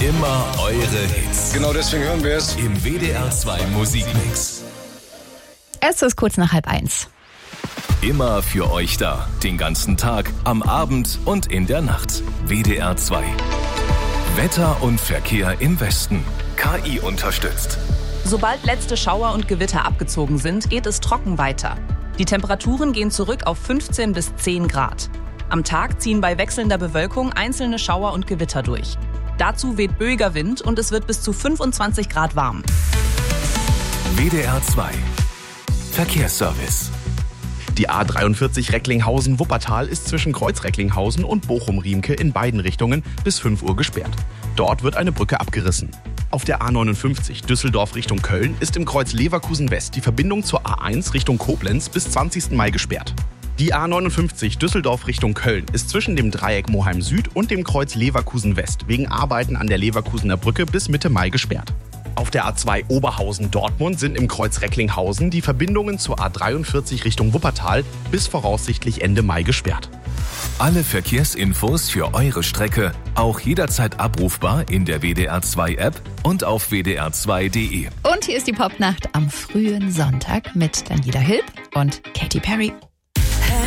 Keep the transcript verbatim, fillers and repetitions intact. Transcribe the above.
Immer eure Hits. Genau deswegen hören wir es Im W D R zwei Musikmix. Es ist kurz nach halb eins. Immer für euch da. Den ganzen Tag, am Abend und in der Nacht. W D R zwei. Wetter und Verkehr im Westen. K I unterstützt. Sobald letzte Schauer und Gewitter abgezogen sind, geht es trocken weiter. Die Temperaturen gehen zurück auf fünfzehn bis zehn Grad. Am Tag ziehen bei wechselnder Bewölkung einzelne Schauer und Gewitter durch. Dazu weht böiger Wind und es wird bis zu fünfundzwanzig Grad warm. W D R zwei. Verkehrsservice. Die A dreiundvierzig Recklinghausen-Wuppertal ist zwischen Kreuz-Recklinghausen und Bochum-Riemke in beiden Richtungen bis fünf Uhr gesperrt. Dort wird eine Brücke abgerissen. Auf der A neunundfünfzig Düsseldorf Richtung Köln ist im Kreuz Leverkusen West die Verbindung zur A eins Richtung Koblenz bis zwanzigsten Mai gesperrt. Die A neunundfünfzig Düsseldorf Richtung Köln ist zwischen dem Dreieck Moheim Süd und dem Kreuz Leverkusen West wegen Arbeiten an der Leverkusener Brücke bis Mitte Mai gesperrt. Auf der A zwei Oberhausen-Dortmund sind im Kreuz Recklinghausen die Verbindungen zur A dreiundvierzig Richtung Wuppertal bis voraussichtlich Ende Mai gesperrt. Alle Verkehrsinfos für eure Strecke auch jederzeit abrufbar in der W D R zwei App und auf w d r zwei punkt d e. Und hier ist die Popnacht am frühen Sonntag mit Daniela Hilb und Katy Perry.